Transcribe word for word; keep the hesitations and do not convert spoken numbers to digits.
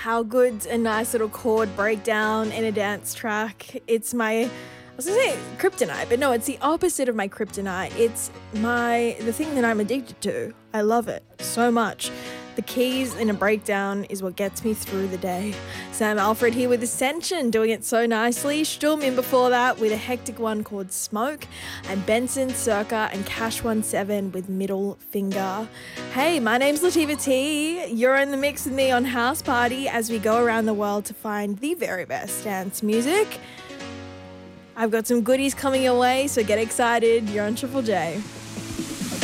how good's a nice little chord breakdown in a dance track? It's my, I was gonna say kryptonite, but no, it's the opposite of my kryptonite. It's my, the thing that I'm addicted to. I love it so much. The keys in a breakdown is what gets me through the day. Sam Alfred here with Ascension, doing it so nicely. Sturm in before that with a hectic one called Smoke. And Benson, Circa, and Cash seventeen with Middle Finger. Hey, my name's Latifah T. You're in the mix with me on House Party as we go around the world to find the very best dance music. I've got some goodies coming your way, so get excited. You're on Triple J.